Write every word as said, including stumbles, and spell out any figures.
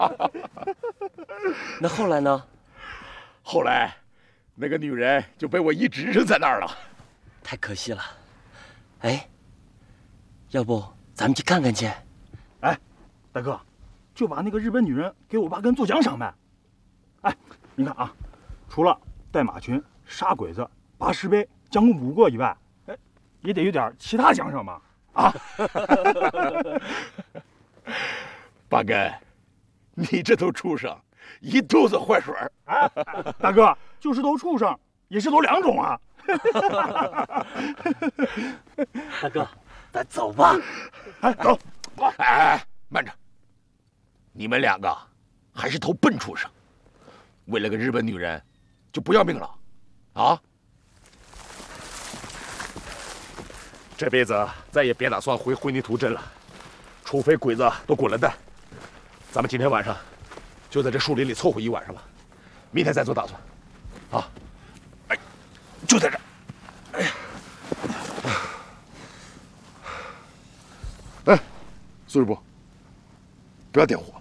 那后来呢？ 后来，那个女人就被我一直扔在那儿了。 太可惜了。哎，要不咱们去看看去？ 哎，大哥，就把那个日本女人给我爸跟做奖赏呗。哎，你看啊，除了带马群、杀鬼子、拔石碑、将功补过以外，哎，也得有点其他奖赏嘛。啊！ 八根，你这头畜生，一肚子坏水儿。 哎，大哥，就是头畜生，也是头两种啊。 大哥，咱走吧。 哎，走。 哎，慢着，你们两个还是头笨畜生，为了个日本女人就不要命了，啊？这辈子再也别打算回灰泥土镇了，除非鬼子都滚了蛋。咱们今天晚上就在这树林里凑合一晚上吧，明天再做打算。啊，哎，就在这儿。哎呀，哎，苏师部，不要点火。